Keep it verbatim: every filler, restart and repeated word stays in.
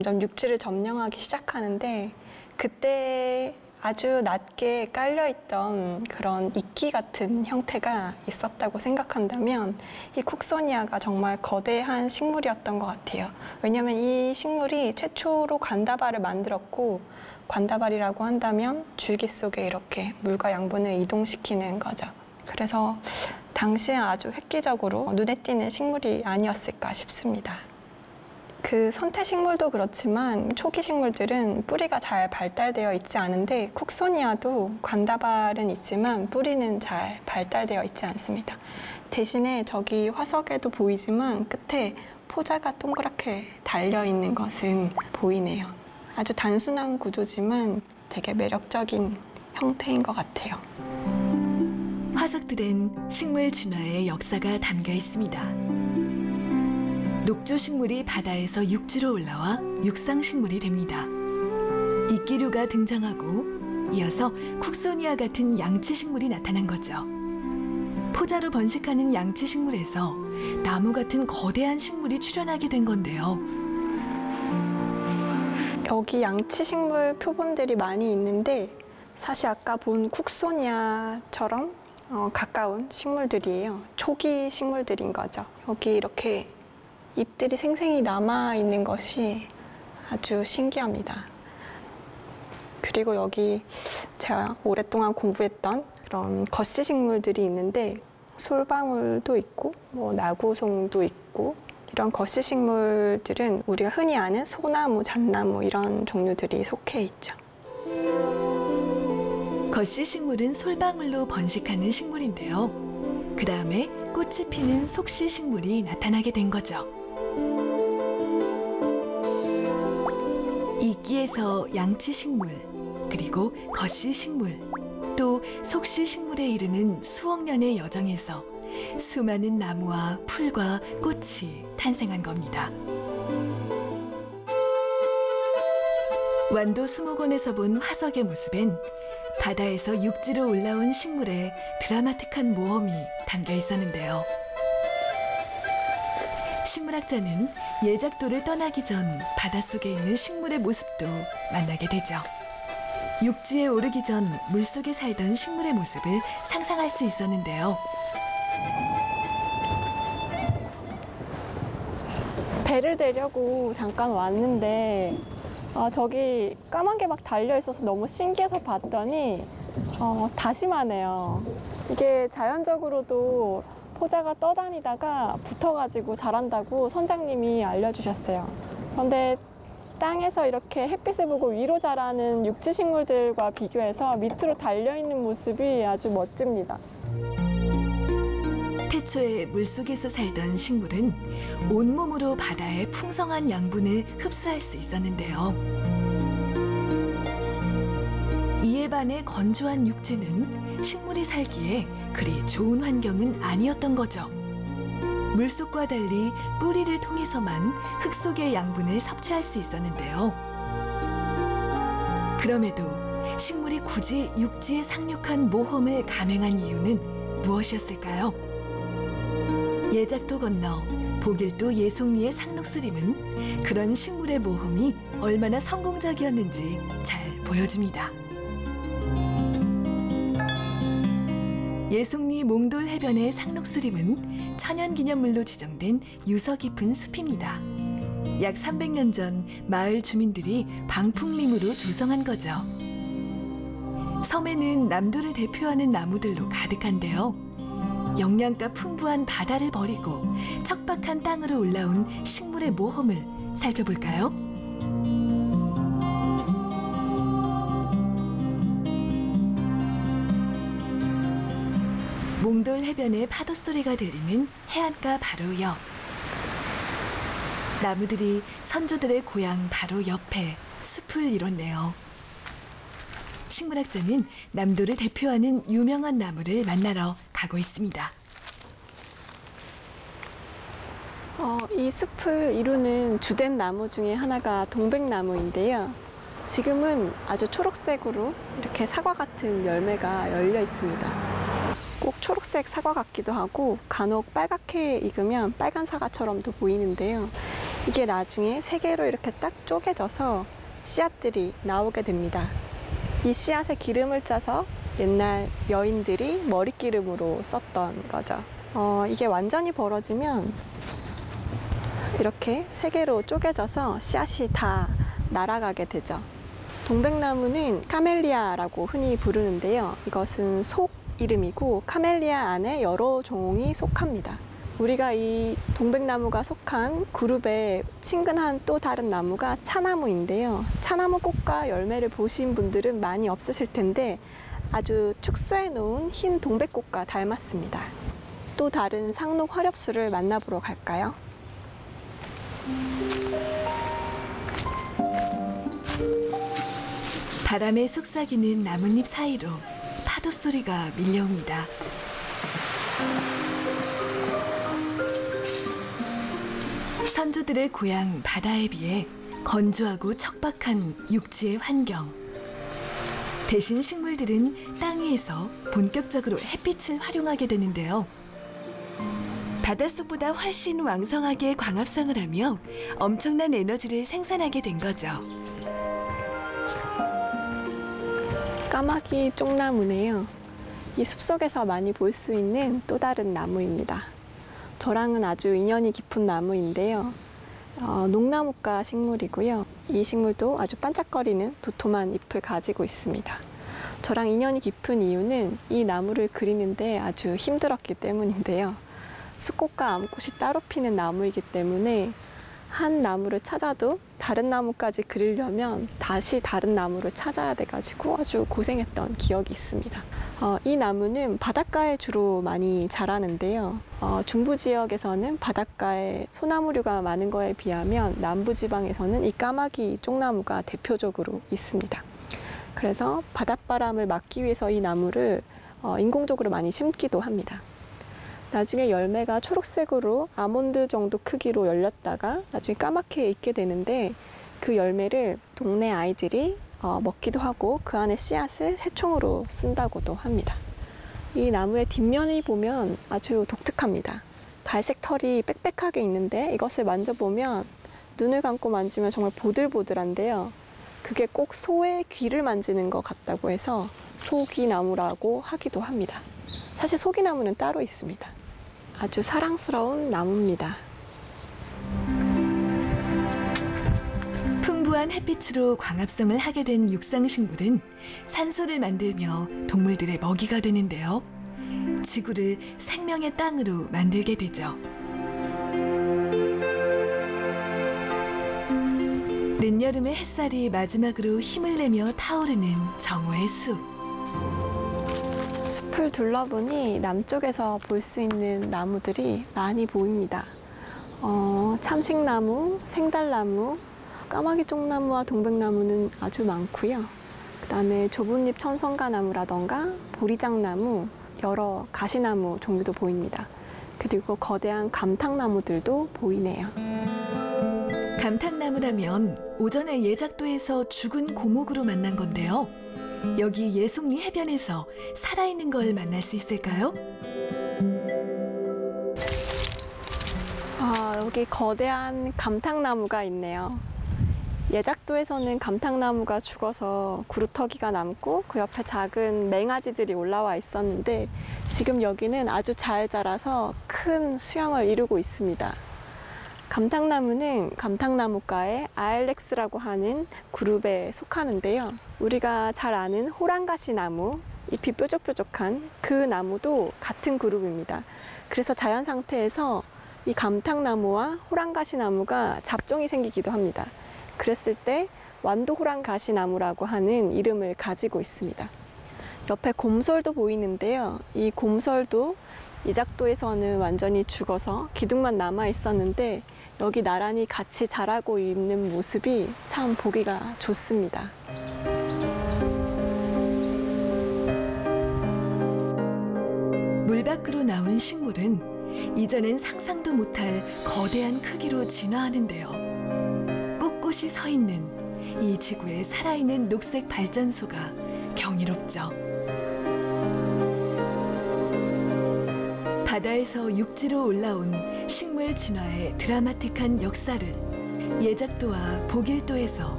점점 육지를 점령하기 시작하는데 그때 아주 낮게 깔려있던 그런 이끼 같은 형태가 있었다고 생각한다면 이 쿡소니아가 정말 거대한 식물이었던 것 같아요. 왜냐하면 이 식물이 최초로 관다발을 만들었고 관다발이라고 한다면 줄기 속에 이렇게 물과 양분을 이동시키는 거죠. 그래서 당시에 아주 획기적으로 눈에 띄는 식물이 아니었을까 싶습니다. 그 선태식물도 그렇지만 초기 식물들은 뿌리가 잘 발달되어 있지 않은데 쿡소니아도 관다발은 있지만 뿌리는 잘 발달되어 있지 않습니다. 대신에 저기 화석에도 보이지만 끝에 포자가 동그랗게 달려있는 것은 보이네요. 아주 단순한 구조지만 되게 매력적인 형태인 것 같아요. 화석들은 식물 진화의 역사가 담겨 있습니다. 녹조식물이 바다에서 육지로 올라와 육상식물이 됩니다. 이끼류가 등장하고 이어서 쿡소니아 같은 양치식물이 나타난 거죠. 포자로 번식하는 양치식물에서 나무 같은 거대한 식물이 출현하게 된 건데요. 여기 양치식물 표본들이 많이 있는데 사실 아까 본 쿡소니아처럼 어, 가까운 식물들이에요. 초기 식물들인 거죠. 여기 이렇게 잎들이 생생히 남아있는 것이 아주 신기합니다. 그리고 여기 제가 오랫동안 공부했던 그런 거시 식물들이 있는데 솔방울도 있고 뭐 나구송도 있고 이런 거시 식물들은 우리가 흔히 아는 소나무, 잣나무 이런 종류들이 속해 있죠. 거시 식물은 솔방울로 번식하는 식물인데요. 그 다음에 꽃이 피는 속시 식물이 나타나게 된 거죠. 이끼에서 양치식물, 그리고 거시식물, 또 속시식물에 이르는 수억 년의 여정에서 수많은 나무와 풀과 꽃이 탄생한 겁니다. 완도 수목원에서 본 화석의 모습엔 바다에서 육지로 올라온 식물의 드라마틱한 모험이 담겨 있었는데요. 식물학자는 예작도를 떠나기 전 바닷속에 있는 식물의 모습도 만나게 되죠. 육지에 오르기 전 물속에 살던 식물의 모습을 상상할 수 있었는데요. 배를 대려고 잠깐 왔는데 아, 저기 까만 게 막 달려있어서 너무 신기해서 봤더니 어, 다시마네요. 이게 자연적으로도 포자가 떠다니다가 붙어가지고 자란다고 선장님이 알려주셨어요. 그런데 땅에서 이렇게 햇빛을 보고 위로 자라는 육지식물들과 비교해서 밑으로 달려있는 모습이 아주 멋집니다. 태초에 물속에서 살던 식물은 온몸으로 바다의 풍성한 양분을 흡수할 수 있었는데요. 이에 반해 건조한 육지는 식물이 살기에 그리 좋은 환경은 아니었던 거죠. 물속과 달리 뿌리를 통해서만 흙 속의 양분을 섭취할 수 있었는데요. 그럼에도 식물이 굳이 육지에 상륙한 모험을 감행한 이유는 무엇이었을까요? 예작도 건너 보길도 예송리의 상록수림은 그런 식물의 모험이 얼마나 성공적이었는지 잘 보여줍니다. 예송리 몽돌 해변의 상록수림은 천연기념물로 지정된 유서 깊은 숲입니다. 약 삼백 년 전 마을 주민들이 방풍림으로 조성한 거죠. 섬에는 남도를 대표하는 나무들로 가득한데요. 영양가 풍부한 바다를 버리고 척박한 땅으로 올라온 식물의 모험을 살펴볼까요? 몽돌 해변의 파도 소리가 들리는 해안가 바로 옆. 나무들이 선조들의 고향 바로 옆에 숲을 이뤘네요. 식물학자는 남도를 대표하는 유명한 나무를 만나러 가고 있습니다. 어, 이 숲을 이루는 주된 나무 중에 하나가 동백나무인데요. 지금은 아주 초록색으로 이렇게 사과 같은 열매가 열려 있습니다. 꼭 초록색 사과 같기도 하고 간혹 빨갛게 익으면 빨간 사과처럼도 보이는데요. 이게 나중에 세 개로 이렇게 딱 쪼개져서 씨앗들이 나오게 됩니다. 이 씨앗에 기름을 짜서 옛날 여인들이 머릿기름으로 썼던 거죠. 어, 이게 완전히 벌어지면 이렇게 세 개로 쪼개져서 씨앗이 다 날아가게 되죠. 동백나무는 카멜리아라고 흔히 부르는데요. 이것은 속 이름이고 카멜리아 안에 여러 종이 속합니다. 우리가 이 동백나무가 속한 그룹의 친근한 또 다른 나무가 차나무인데요. 차나무 꽃과 열매를 보신 분들은 많이 없으실 텐데 아주 축소해 놓은 흰 동백꽃과 닮았습니다. 또 다른 상록 화렵수를 만나보러 갈까요? 바람에 속삭이는 나뭇잎 사이로 파도 소리가 밀려옵니다. 선조들의 고향 바다에 비해 건조하고 척박한 육지의 환경. 대신 식물들은 땅 위에서 본격적으로 햇빛을 활용하게 되는데요. 바닷속보다 훨씬 왕성하게 광합성을 하며 엄청난 에너지를 생산하게 된 거죠. 까마귀 쫑나무네요. 이 숲속에서 많이 볼 수 있는 또 다른 나무입니다. 저랑은 아주 인연이 깊은 나무인데요. 어, 녹나무과 식물이고요. 이 식물도 아주 반짝거리는 도톰한 잎을 가지고 있습니다. 저랑 인연이 깊은 이유는 이 나무를 그리는데 아주 힘들었기 때문인데요. 수꽃과 암꽃이 따로 피는 나무이기 때문에 한 나무를 찾아도 다른 나무까지 그리려면 다시 다른 나무를 찾아야 돼가지고 아주 고생했던 기억이 있습니다. 어, 이 나무는 바닷가에 주로 많이 자라는데요. 어, 중부 지역에서는 바닷가에 소나무류가 많은 거에 비하면 남부 지방에서는 이 까마귀 쫑나무가 대표적으로 있습니다. 그래서 바닷바람을 막기 위해서 이 나무를 어, 인공적으로 많이 심기도 합니다. 나중에 열매가 초록색으로 아몬드 정도 크기로 열렸다가 나중에 까맣게 익게 되는데 그 열매를 동네 아이들이 어, 먹기도 하고 그 안에 씨앗을 새총으로 쓴다고도 합니다. 이 나무의 뒷면을 보면 아주 독특합니다. 갈색 털이 빽빽하게 있는데 이것을 만져보면 눈을 감고 만지면 정말 보들보들한데요. 그게 꼭 소의 귀를 만지는 것 같다고 해서 소귀나무라고 하기도 합니다. 사실 소귀나무는 따로 있습니다. 아주 사랑스러운 나무입니다. 풍부한 햇빛으로 광합성을 하게 된 육상식물은 산소를 만들며 동물들의 먹이가 되는데요. 지구를 생명의 땅으로 만들게 되죠. 늦여름의 햇살이 마지막으로 힘을 내며 타오르는 정오의 숲. 숲을 둘러보니 남쪽에서 볼 수 있는 나무들이 많이 보입니다. 어, 참식나무, 생달나무, 까마귀 쫑나무와 동백나무는 아주 많고요. 그 다음에 좁은잎 천성가나무라던가 보리장나무, 여러 가시나무 종류도 보입니다. 그리고 거대한 감탕나무들도 보이네요. 감탕나무라면 오전에 예작도에서 죽은 고목으로 만난 건데요. 여기 예송리 해변에서 살아있는 걸 만날 수 있을까요? 아, 여기 거대한 감탕나무가 있네요. 예작도에서는 감탕나무가 죽어서 구루터기가 남고 그 옆에 작은 맹아지들이 올라와 있었는데 지금 여기는 아주 잘 자라서 큰 수영을 이루고 있습니다. 감탕나무는 감탕나무과의 아일렉스라고 하는 그룹에 속하는데요. 우리가 잘 아는 호랑가시나무, 잎이 뾰족뾰족한 그 나무도 같은 그룹입니다. 그래서 자연 상태에서 이 감탕나무와 호랑가시나무가 잡종이 생기기도 합니다. 그랬을 때 완도호랑가시나무라고 하는 이름을 가지고 있습니다. 옆에 곰솔도 보이는데요. 이 곰솔도 예작도에서는 완전히 죽어서 기둥만 남아 있었는데 여기 나란히 같이 자라고 있는 모습이 참 보기가 좋습니다. 물 밖으로 나온 식물은 이전엔 상상도 못할 거대한 크기로 진화하는데요. 꼿꼿이 서 있는 이 지구의 살아있는 녹색 발전소가 경이롭죠. 바다에서 육지로 올라온 식물 진화의 드라마틱한 역사를 예작도와 보길도에서